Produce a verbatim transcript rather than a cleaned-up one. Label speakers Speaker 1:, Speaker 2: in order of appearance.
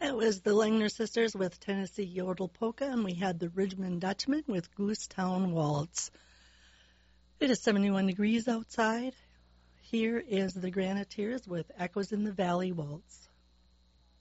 Speaker 1: That was the Langner Sisters with Tennessee Yodel Polka, and we had the Ridgeman Dutchman with Goosetown Waltz. It is seventy-one degrees outside. Here is the Graniteers with Echoes in the Valley Waltz.